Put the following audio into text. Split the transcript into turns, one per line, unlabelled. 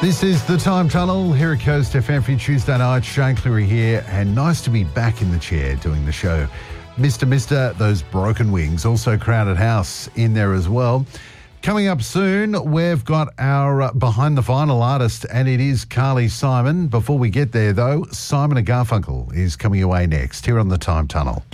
This is the Time Tunnel here at Coast FM for Tuesday night. Shane Cleary here, and nice to be back in the chair doing the show. Mr. Those Broken Wings, also Crowded House in there as well. Coming up soon, we've got our Behind the Vinyl artist, and it is Carly Simon. Before we get there, though, Simon and Garfunkel is coming away next here on the Time Tunnel.